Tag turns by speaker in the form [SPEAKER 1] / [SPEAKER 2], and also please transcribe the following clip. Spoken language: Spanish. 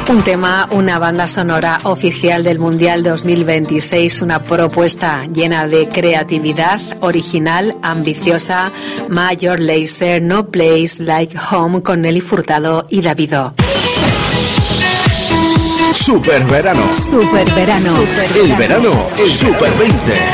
[SPEAKER 1] Un tema, una banda sonora oficial del Mundial 2026, una propuesta llena de creatividad, original, ambiciosa. Major Lazer, No Place Like Home, con Nelly Furtado y Davido.
[SPEAKER 2] Super verano.
[SPEAKER 1] Super verano.
[SPEAKER 2] El verano es Super 20.